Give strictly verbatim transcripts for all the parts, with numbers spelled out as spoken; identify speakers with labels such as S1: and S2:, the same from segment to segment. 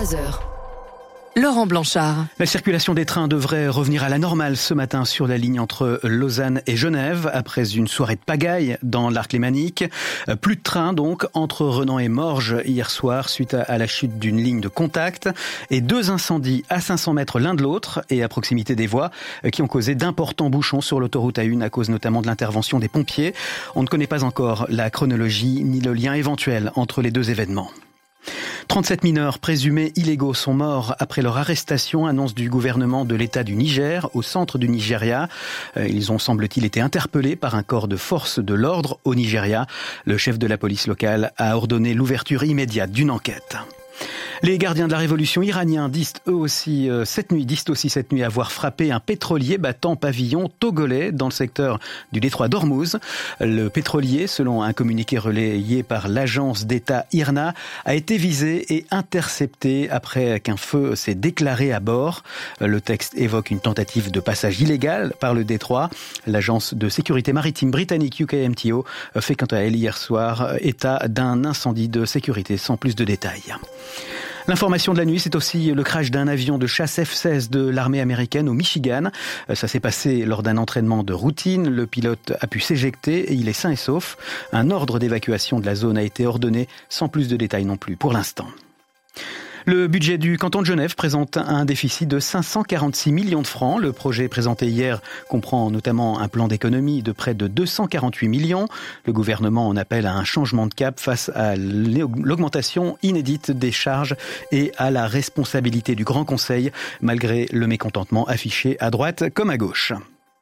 S1: trois heures. Laurent Blanchard.
S2: La circulation des trains devrait revenir à la normale ce matin sur la ligne entre Lausanne et Genève, après une soirée de pagaille dans l'arc lémanique. Plus de trains donc entre Renan et Morges hier soir suite à la chute d'une ligne de contact et deux incendies à cinq cents mètres l'un de l'autre et à proximité des voies qui ont causé d'importants bouchons sur l'autoroute A un à cause notamment de l'intervention des pompiers. On ne connaît pas encore la chronologie ni le lien éventuel entre les deux événements. trente-sept mineurs présumés illégaux sont morts après leur arrestation, annonce du gouvernement de l'État du Niger, au centre du Nigeria. Ils ont, semble-t-il, été interpellés par un corps de force de l'ordre au Nigeria. Le chef de la police locale a ordonné l'ouverture immédiate d'une enquête. Les gardiens de la révolution iraniens disent eux aussi euh, cette nuit, disent aussi cette nuit avoir frappé un pétrolier battant pavillon togolais dans le secteur du détroit d'Ormuz. Le pétrolier, selon un communiqué relayé par l'agence d'État I R N A, a été visé et intercepté après qu'un feu s'est déclaré à bord. Le texte évoque une tentative de passage illégal par le détroit. L'agence de sécurité maritime britannique U K M T O fait quant à elle hier soir état d'un incendie de sécurité sans plus de détails. L'information de la nuit, c'est aussi le crash d'un avion de chasse F seize de l'armée américaine au Michigan. Ça s'est passé lors d'un entraînement de routine. Le pilote a pu s'éjecter et il est sain et sauf. Un ordre d'évacuation de la zone a été ordonné, sans plus de détails non plus pour l'instant. Le budget du canton de Genève présente un déficit de cinq cent quarante-six millions de francs. Le projet présenté hier comprend notamment un plan d'économie de près de deux cent quarante-huit millions. Le gouvernement en appelle à un changement de cap face à l'augmentation inédite des charges et à la responsabilité du Grand Conseil, malgré le mécontentement affiché à droite comme à gauche.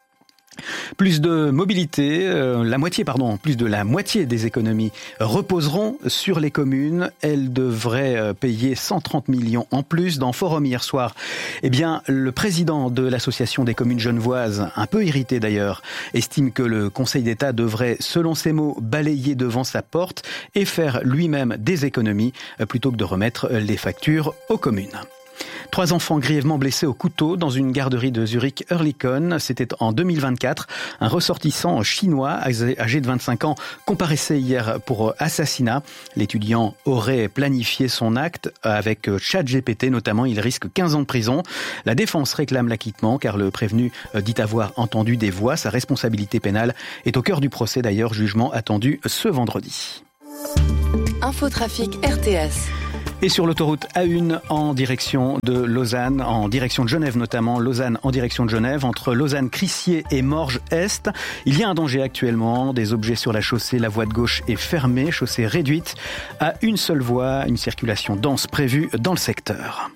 S2: Plus de mobilité, euh, la moitié, pardon, plus de la moitié des économies reposeront sur les communes. Elles devraient euh, payer cent trente millions en plus. Dans Forum hier soir, eh bien, le président de l'association des communes genevoises, un peu irrité d'ailleurs, estime que le Conseil d'État devrait, selon ses mots, balayer devant sa porte et faire lui-même des économies euh, plutôt que de remettre les factures aux communes. Trois enfants grièvement blessés au couteau dans une garderie de Zurich-Oerlikon. C'était en deux mille vingt-quatre. Un ressortissant chinois âgé de vingt-cinq ans comparaissait hier pour assassinat. L'étudiant aurait planifié son acte avec ChatGPT notamment. Il risque quinze ans de prison. La défense réclame l'acquittement car le prévenu dit avoir entendu des voix. Sa responsabilité pénale est au cœur du procès d'ailleurs. Jugement attendu ce vendredi.
S1: Infotrafic R T S.
S2: Et sur l'autoroute A un en direction de Lausanne, en direction de Genève notamment, Lausanne en direction de Genève, entre Lausanne-Crissier et Morges-Est, il y a un danger actuellement, des objets sur la chaussée, la voie de gauche est fermée, chaussée réduite à une seule voie, une circulation dense prévue dans le secteur.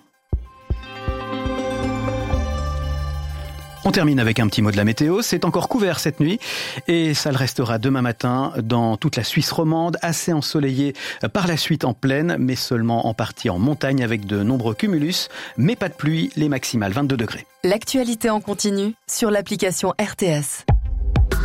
S2: On termine avec un petit mot de la météo. C'est encore couvert cette nuit et ça le restera demain matin dans toute la Suisse romande, assez ensoleillé par la suite en plaine, mais seulement en partie en montagne avec de nombreux cumulus, mais pas de pluie, les maximales vingt-deux degrés.
S1: L'actualité en continu sur l'application R T S.